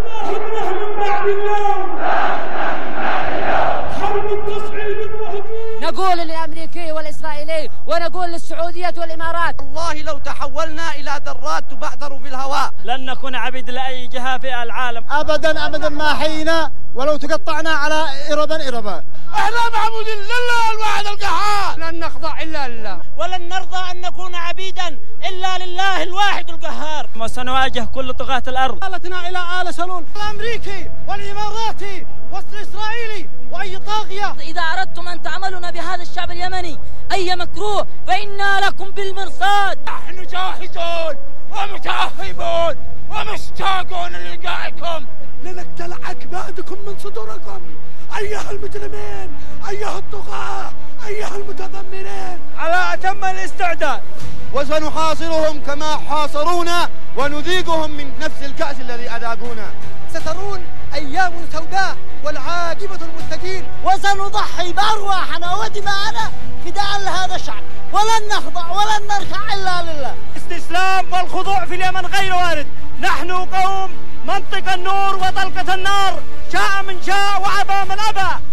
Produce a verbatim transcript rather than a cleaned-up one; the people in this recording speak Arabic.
نحن من بعد اليوم حرب تصعيد وهجوم. نقول للأمريكي والإسرائيلي ونقول للسعودية والإمارات والله لو تحولنا إلى ذرات تبعثر في الهواء لن نكون عبيد لأي جهة في العالم أبدا أبدا ما حينا ولو تقطعنا على إربا إربا. احنا معبود لله الواحد القهار، لن نخضع إلا لله ولن نرضى أن نكون عبيدا إلا لله الواحد القهار. وسنواجه كل طغاة الأرض. قالتنا إلى آل سلول الأمريكي والإماراتي والإسرائيلي وأي طاغية. إذا أردتم أن تعملون بهذا الشعب اليمني أي مكروه فإنا لكم بالمرصاد. نحن جاهزون ومتأهبون ومشتاقون للقائكم لنقتل أكبادكم من صدوركم أيها المجرمين أيها الطغاة أيها المتذمرين. على أتم الاستعداد وسنحاصرهم كما حاصرونا ونذيقهم من نفس الكأس الذي أذاقونا. سترون أيام سوداء والعاقبة المتقين، وسنضحي بأرواحنا ودماءنا فداء لهذا الشعب، ولن نخضع ولن نركع إلا لله. الاستسلام والخضوع في اليمن غير وارد. نحن قوم منطق النور وطلقة النار، شاء من شاء وأبى من أبى.